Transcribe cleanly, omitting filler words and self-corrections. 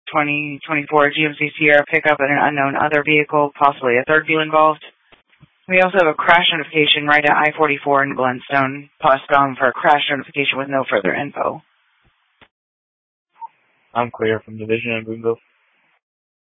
2024 GMC Sierra pickup and an unknown other vehicle, possibly a third vehicle involved. We also have a crash notification right at I-44 in Glenstone, postponed for a crash notification with no further info. I'm clear from Division and Boonville.